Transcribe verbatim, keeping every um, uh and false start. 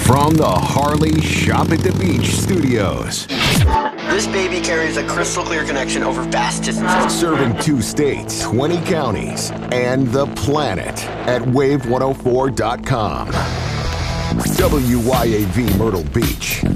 From the Harley Shop at the Beach studios. This baby carries a crystal clear connection over vast distances. Serving two states, twenty counties, and the planet at wave one oh four dot com. W Y A V Myrtle Beach.